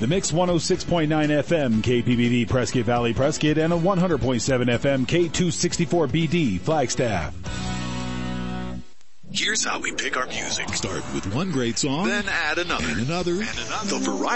The Mix 106.9 FM KPBD Prescott Valley Prescott and a 100.7 FM K264BD Flagstaff. Here's how we pick our music. Start with one great song, Then add another. and another. The variety